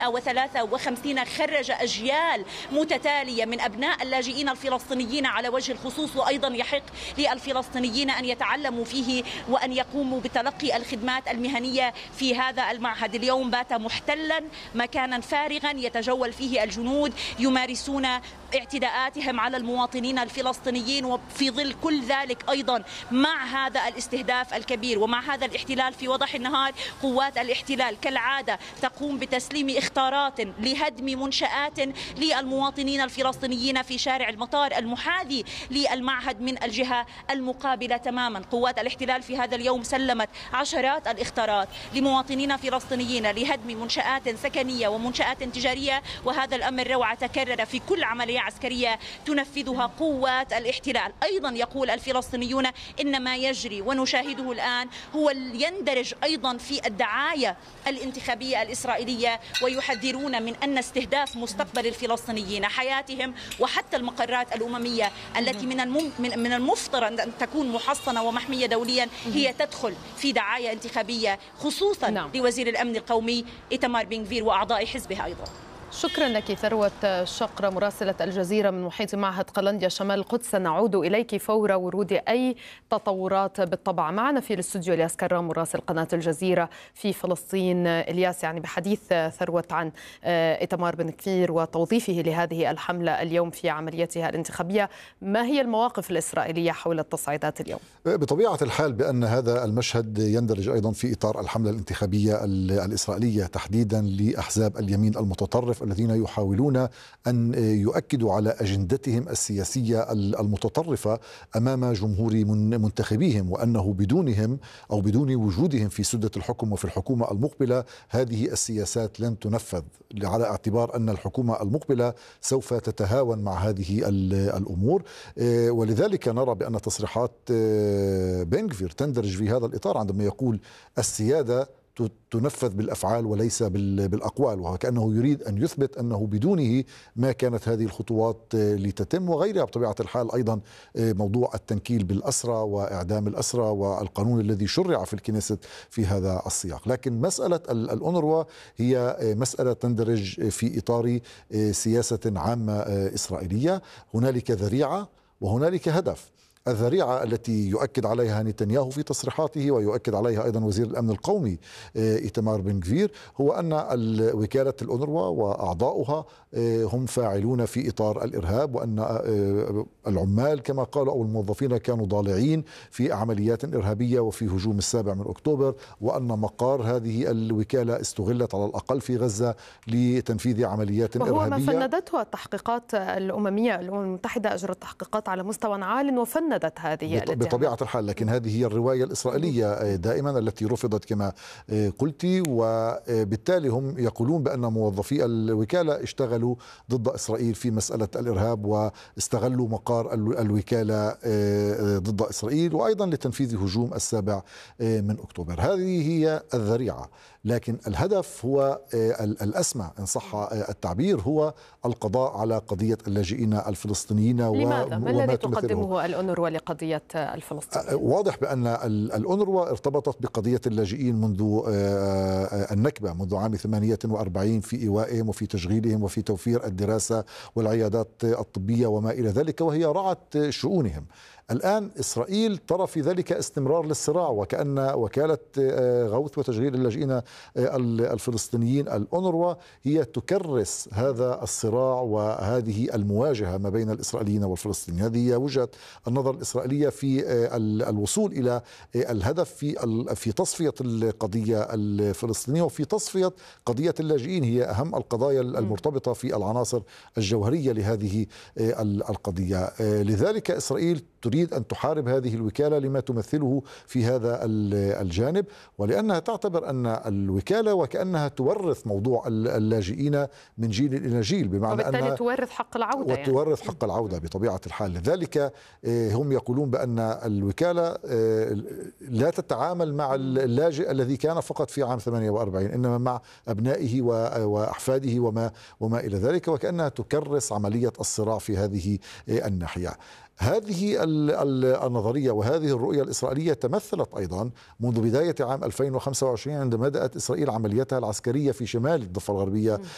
1953 خرج أجيال متتالية من أبناء اللاجئين الفلسطينيين على وجه الخصوص، وأيضا يحق للفلسطينيين أن يتعلموا فيه وأن يقوموا بتلقي الخدمات المهنية في هذا المعهد. اليوم بات محتلا، مكانا فارغا يتجول فيه الجنود يمارسون اعتداءاتهم على المواطنين الفلسطينيين. وفي ظل كل ذلك أيضا مع هذا الاستهداف الكبير ومع هذا الاحتلال في وضح النهار، قوات الاحتلال كالعادة تقوم بتسليم اختارات لهدم منشآت للمواطنين الفلسطينيين في شارع المطار المحاذي للمعهد من الجهة المقابلة تماما. قوات الاحتلال في هذا اليوم سلمت عشرات الاختارات لمواطنين فلسطينيين لهدم منشآت سكنية ومنشآت تجارية، وهذا الأمر روعة تكرر في كل عملية عسكرية تنفذها قوات الاحتلال. أيضا يقول الفلسطينيون إن ما يجري ونشاهده الآن هو يندرج أيضا في الدعاية الانتخابية الإسرائيلية، ويحذرون من أن استهداف مستقبل الفلسطينيين، حياتهم وحتى المقرات الأممية التي من المفترض أن تكون محصنة ومحمية دوليا هي تدخل في دعاية انتخابية، خصوصا لوزير الأمن القومي إيتمار بن غفير وأعضاء حزبه أيضا. شكرا لك ثروة شقرة مراسلة الجزيرة من محيط معهد قلنديا شمال القدس. سنعود إليك فور ورود أي تطورات بالطبع. معنا في الاستوديو الياس كرام مراسل قناة الجزيرة في فلسطين. الياس، يعني بحديث ثروة عن إيتمار بن غفير وتوظيفه لهذه الحملة اليوم في عمليتها الانتخابية، ما هي المواقف الإسرائيلية حول التصعيدات اليوم؟ بطبيعة الحال بأن هذا المشهد يندرج أيضا في إطار الحملة الانتخابية الإسرائيلية تحديدا لأحزاب اليمين المتطرف الذين يحاولون أن يؤكدوا على أجندتهم السياسية المتطرفة أمام جمهور منتخبيهم، وأنه بدونهم أو بدون وجودهم في سدة الحكم وفي الحكومة المقبلة هذه السياسات لن تنفذ، على اعتبار أن الحكومة المقبلة سوف تتهاون مع هذه الأمور. ولذلك نرى بأن تصريحات بن غفير تندرج في هذا الإطار عندما يقول السيادة تنفذ بالأفعال وليس بالأقوال، وكأنه يريد أن يثبت أنه بدونه ما كانت هذه الخطوات لتتم، وغيرها بطبيعة الحال. أيضا موضوع التنكيل بالأسرى وإعدام الأسرى والقانون الذي شرع في الكنيست في هذا السياق. لكن مسألة الأونروا هي مسألة تندرج في إطار سياسة عامة إسرائيلية. هنالك ذريعة وهنالك هدف. الذريعة التي يؤكد عليها نتنياهو في تصريحاته ويؤكد عليها أيضا وزير الأمن القومي إيتمار بن غفير هو أن وكالة الأونروا وأعضاؤها هم فاعلون في إطار الإرهاب، وأن العمال كما قالوا أو الموظفين كانوا ضالعين في عمليات إرهابية وفي هجوم 7 أكتوبر، وأن مقار هذه الوكالة استغلت على الأقل في غزة لتنفيذ عمليات إرهابية. وهو ما فندته التحقيقات الأممية. الأمم المتحدة أجرت تحقيقات على مستوى عال وفندت هذه بطبيعة الحال، لكن هذه هي الرواية الإسرائيلية دائما التي رفضت كما قلت، وبالتالي هم يقولون بأن موظفي الوكالة اشتغلوا ضد إسرائيل في مسألة الإرهاب واستغلوا مقار الوكالة ضد إسرائيل وأيضا لتنفيذ هجوم 7 أكتوبر. هذه هي الذريعة، لكن الهدف هو الأسمى إن صح التعبير، هو القضاء على قضية اللاجئين الفلسطينيين. لماذا؟ ما الذي تقدمه الأونروا لقضية الفلسطينيين؟ واضح بأن الأونروا ارتبطت بقضية اللاجئين منذ النكبة، منذ عام 48 في إيوائهم وفي تشغيلهم وفي توفير الدراسة والعيادات الطبية وما إلى ذلك، وهي رعت شؤونهم. الآن إسرائيل ترى في ذلك استمرار للصراع، وكأن وكالة غوث وتشغيل اللاجئين الفلسطينيين الأونروا هي تكرس هذا الصراع وهذه المواجهة ما بين الإسرائيليين والفلسطينيين. هذه هي وجهة النظر الإسرائيلية في الوصول إلى الهدف في تصفية القضية الفلسطينية وفي تصفية قضية اللاجئين، هي أهم القضايا المرتبطة في العناصر الجوهرية لهذه القضية. لذلك إسرائيل تريد أن تحارب هذه الوكالة لما تمثله في هذا الجانب، ولأنها تعتبر أن الوكالة وكأنها تورث موضوع اللاجئين من جيل إلى جيل، بمعنى أنها تورث حق العودة وتورث حق العودة بطبيعة الحال. لذلك هم يقولون بأن الوكالة لا تتعامل مع اللاجئ الذي كان فقط في عام 48، إنما مع أبنائه وأحفاده وما إلى ذلك، وكأنها تكرس عملية الصراع في هذه الناحية. هذه النظرية وهذه الرؤية الإسرائيلية تمثلت أيضا منذ بداية عام 2025 عندما بدأت إسرائيل عملياتها العسكرية في شمال الضفة الغربية